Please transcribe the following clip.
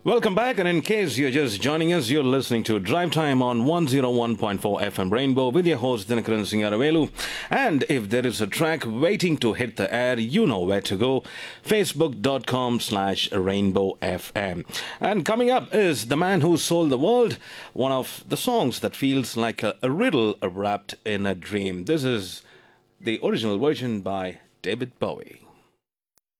Welcome back, and in case you're just joining us, you're listening to Drive Time on 101.4 FM Rainbow with your host Dinakaran Singaravelu. And if there is a track waiting to hit the air, you know where to go. Facebook.com/Rainbow FM. And coming up is The Man Who Sold the World, one of the songs that feels like a riddle wrapped in a dream. This is the original version by David Bowie.